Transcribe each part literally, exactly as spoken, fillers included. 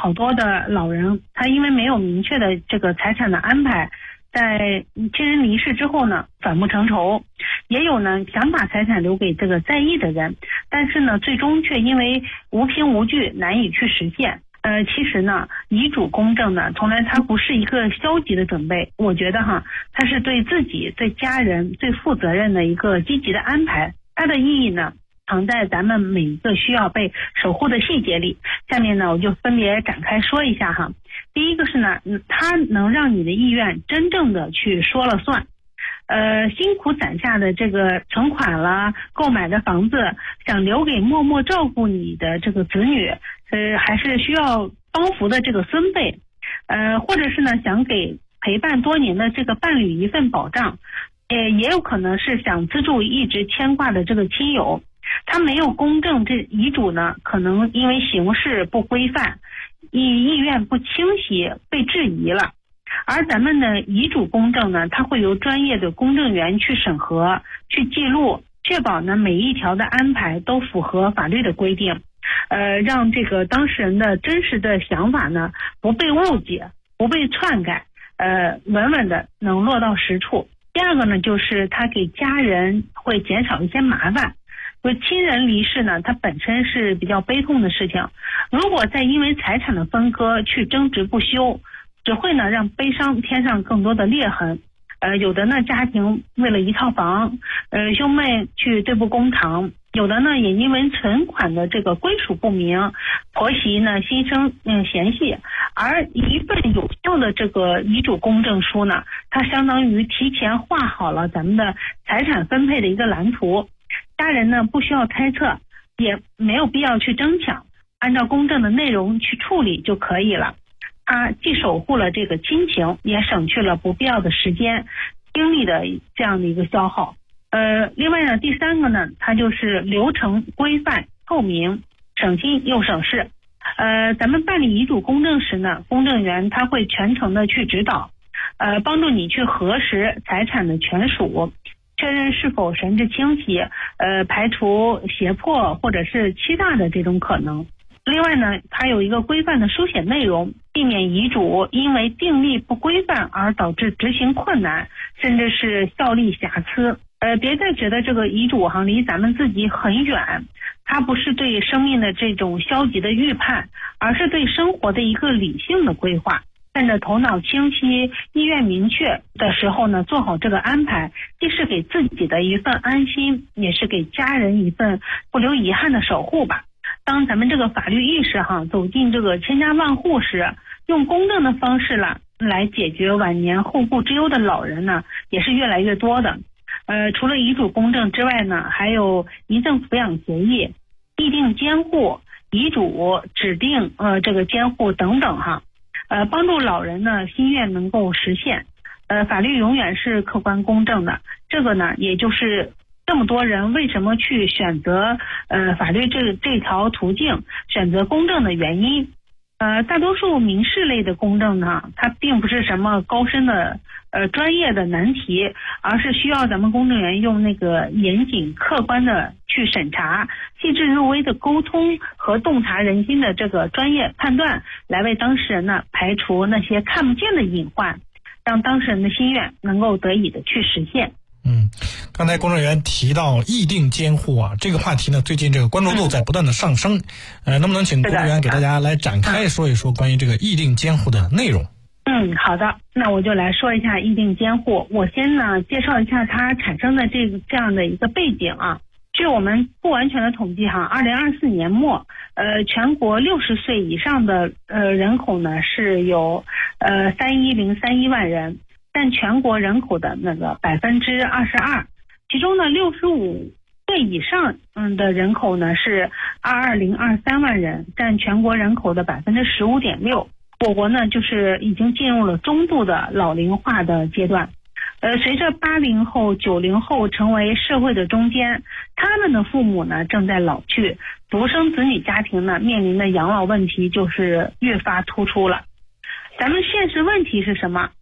好多的老人，他因为没有明确的这个财产的安排，在亲人离世之后呢，反目成仇；也有呢想把财产留给这个在意的人，但是呢，最终却因为无凭无据难以去实现。呃，其实呢，遗嘱公证呢，从来它不是一个消极的准备，我觉得哈，它是对自己、对家人最负责任的一个积极的安排。它的意义呢，藏在咱们每一个需要被守护的细节里。下面呢，我就分别展开说一下哈。第一个是呢，它能让你的意愿真正的去说了算。呃，辛苦攒下的这个存款啦，购买的房子，想留给默默照顾你的这个子女，呃，还是需要帮扶的这个孙辈，呃，或者是呢，想给陪伴多年的这个伴侣一份保障，呃，也有可能是想资助一直牵挂的这个亲友。他没有公证这遗嘱呢，可能因为形式不规范，意意愿不清晰被质疑了。而咱们的遗嘱公证呢，它会由专业的公证员去审核、去记录，确保呢每一条的安排都符合法律的规定，呃，让这个当事人的真实的想法呢不被误解、不被篡改，呃，稳稳的能落到实处。第二个呢，就是它给家人会减少一些麻烦。就亲人离世呢，它本身是比较悲痛的事情，如果再因为财产的分割去争执不休，只会呢让悲伤添上更多的裂痕。呃，有的呢家庭为了一套房，呃兄妹去对簿公堂；有的呢也因为存款的这个归属不明，婆媳呢心生嗯嫌隙。而一份有效的这个遗嘱公证书呢，它相当于提前画好了咱们的财产分配的一个蓝图，家人呢不需要猜测，也没有必要去争抢，按照公证的内容去处理就可以了。它既守护了这个亲情，也省去了不必要的时间、精力的这样的一个消耗。呃，另外呢，第三个呢，它就是流程规范、透明，省心又省事。呃，咱们办理遗嘱公证时呢，公证员他会全程的去指导，呃，帮助你去核实财产的权属，确认是否神志清晰，呃，排除胁迫或者是欺诈的这种可能。另外呢，它有一个规范的书写内容，避免遗嘱因为订立不规范而导致执行困难，甚至是效力瑕疵。呃，别再觉得这个遗嘱哈离咱们自己很远，它不是对生命的这种消极的预判，而是对生活的一个理性的规划。趁着头脑清晰、意愿明确的时候呢，做好这个安排，既是给自己的一份安心，也是给家人一份不留遗憾的守护吧。当咱们这个法律意识哈走进这个千家万户时，用公证的方式了来解决晚年后顾之忧的老人呢，也是越来越多的。呃，除了遗嘱公证之外呢，还有遗赠抚养协议、议定监护、遗嘱指定呃这个监护等等哈，呃，帮助老人呢心愿能够实现。呃，法律永远是客观公正的，这个呢，也就是这么多人为什么去选择呃法律这这条途径，选择公证的原因。呃，大多数民事类的公证呢，它并不是什么高深的呃专业的难题，而是需要咱们公证员用那个严谨客观的去审查，细致入微的沟通和洞察人心的这个专业判断，来为当事人呢排除那些看不见的隐患，让当事人的心愿能够得以的去实现。 嗯，刚才公证员提到议定监护啊，这个话题呢，最近这个关注度在不断的上升。呃，能不能请公证员给大家来展开说一说关于这个议定监护的内容？ 嗯，好的，那我就来说一下议定监护。我先呢介绍一下它产生的这个这样的一个背景啊。据我们不完全的统计哈，二零二四年末，呃，全国六十岁以上的呃人口呢是有呃三一零三一万人。占全国人口的那个百分之二十二，其中呢，六十五岁以上嗯的人口呢是二二零二三万人，占全国人口的百分之十五点六。我国呢就是已经进入了中度的老龄化的阶段。呃，随着八零后、九零后成为社会的中坚，他们的父母呢正在老去，独生子女家庭呢面临的养老问题就是越发突出了。咱们现实问题是什么？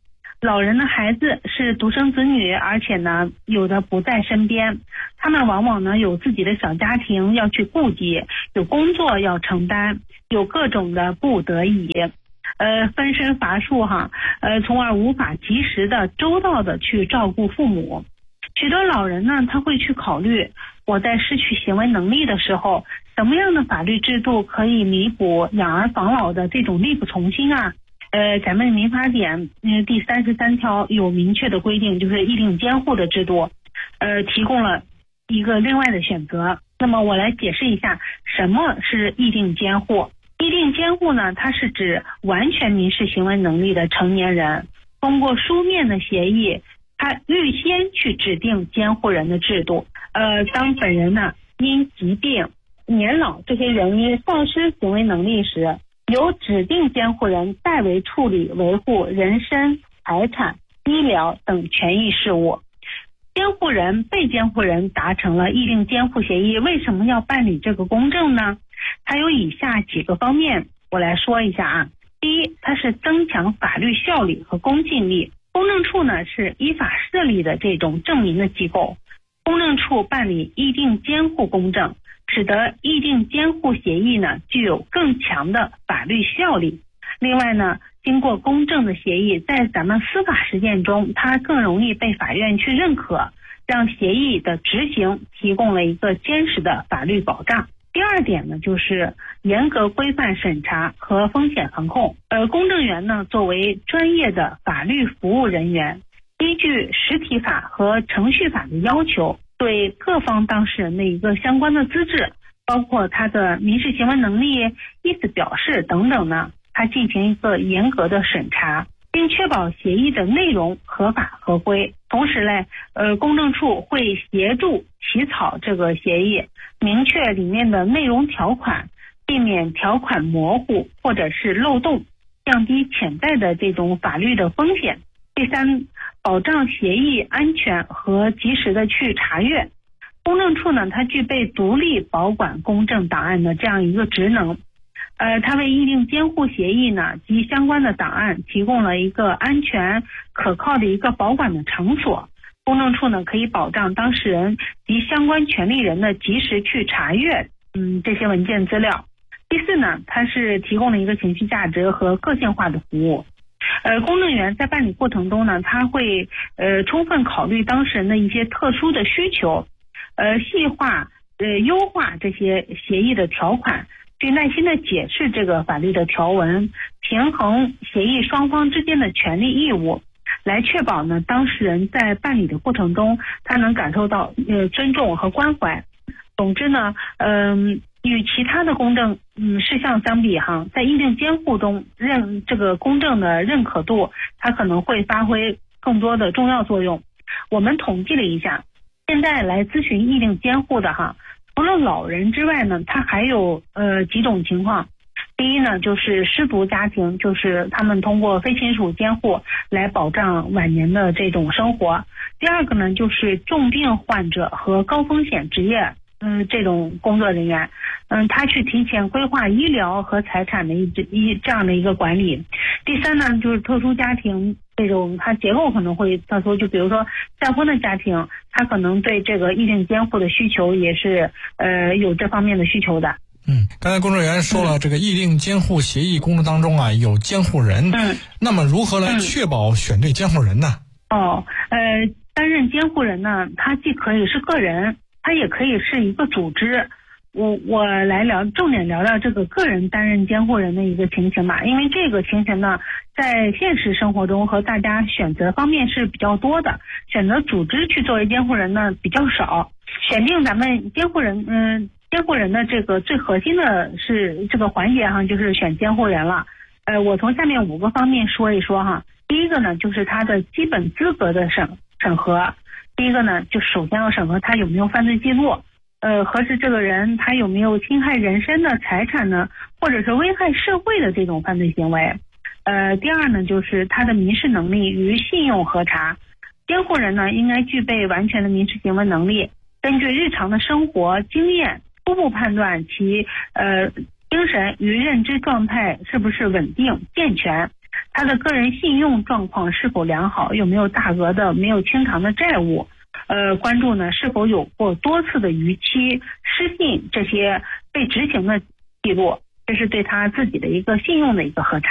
老人的孩子是独生子女，而且呢有的不在身边，他们往往呢有自己的小家庭要去顾及，有工作要承担，有各种的不得已，呃分身乏术哈，呃从而无法及时的周到的去照顾父母。许多老人呢他会去考虑，我在失去行为能力的时候，什么样的法律制度可以弥补养儿防老的这种力不从心啊？呃，咱们民法典嗯第三十三条有明确的规定，就是议定监护的制度，呃，提供了一个另外的选择。那么我来解释一下什么是议定监护。议定监护呢，它是指完全民事行为能力的成年人通过书面的协议，他预先去指定监护人的制度。呃，当本人呢因疾病、年老这些原因丧失行为能力时，由指定监护人代为处理维护人身、财产、医疗等权益事务。监护人、被监护人达成了议定监护协议，为什么要办理这个公证呢？它有以下几个方面，我来说一下啊。第一，它是增强法律效力和公信力。公证处呢是依法设立的这种证明的机构，公证处办理议定监护公证，使得议定监护协议呢具有更强的法律效力。另外呢，经过公证的协议在咱们司法实践中，它更容易被法院去认可，让协议的执行提供了一个坚实的法律保障。第二点呢，就是严格规范审查和风险防控。呃，公证员呢作为专业的法律服务人员，依据实体法和程序法的要求，对各方当事人的一个相关的资质，包括他的民事行为能力、意思表示等等呢，他进行一个严格的审查，并确保协议的内容合法合规。同时呢，呃，公证处会协助起草这个协议，明确里面的内容条款，避免条款模糊或者是漏洞，降低潜在的这种法律的风险。第三，保障协议安全和及时的去查阅。公证处呢，它具备独立保管公证档案的这样一个职能。呃，它为议定监护协议呢及相关的档案提供了一个安全可靠的一个保管的场所。公证处呢可以保障当事人及相关权利人的及时去查阅嗯这些文件资料。第四呢，它是提供了一个情绪价值和个性化的服务。呃，公证员在办理过程中呢，他会呃充分考虑当事人的一些特殊的需求，呃细化呃优化这些协议的条款，去耐心的解释这个法律的条文，平衡协议双方之间的权利义务，来确保呢当事人在办理的过程中，他能感受到呃尊重和关怀。总之呢，嗯、呃，与其他的公证嗯事项相比哈，在议定监护中认这个公证的认可度，它可能会发挥更多的重要作用。我们统计了一下，现在来咨询议定监护的哈，除了老人之外呢，它还有呃几种情况。第一呢，就是失独家庭，就是他们通过非亲属监护来保障晚年的这种生活。第二个呢，就是重病患者和高风险职业嗯这种工作人员，嗯他去提前规划医疗和财产的一一这样的一个管理。第三呢，就是特殊家庭这种，它结构可能会特殊，就比如说再婚的家庭，他可能对这个议定监护的需求也是呃有这方面的需求的。 嗯，刚才公证员说了，这个议定监护协议公证当中啊有监护人，嗯，那么如何来确保选对监护人呢？ 哦，呃，担任监护人呢，他既可以是个人，他也可以是一个组织。我我来聊重点聊聊这个个人担任监护人的一个情形吧，因为这个情形呢，在现实生活中和大家选择方面是比较多的，选择组织去作为监护人呢比较少。选定咱们监护人，嗯、呃，监护人的这个最核心的是这个环节哈，就是选监护人了。呃，我从下面五个方面说一说哈。第一个呢，就是他的基本资格的审审核。第一个呢，就首先要审核他有没有犯罪记录。呃，核实这个人他有没有侵害人身的财产呢，或者是危害社会的这种犯罪行为。呃，第二呢，就是他的民事能力与信用核查。监护人呢，应该具备完全的民事行为能力，根据日常的生活经验，初步判断其呃精神与认知状态是不是稳定健全， 他的个人信用状况是否良好，有没有大额的没有清偿的债务，呃，关注呢是否有过多次的逾期、失信这些被执行的记录，这是对他自己的一个信用的一个核查。